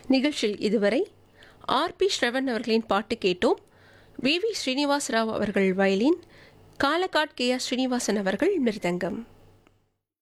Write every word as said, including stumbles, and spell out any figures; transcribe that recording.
நிகழ்ச்சியில் இதுவரை R B Shravan அவர்களின் பாட்டு கேட்டோம். வி வி ஸ்ரீனிவாஸ் ராவ் அவர்கள் வயலின், காலக்காட் கே ஆர் ஸ்ரீனிவாசன் அவர்கள் மிருதங்கம்.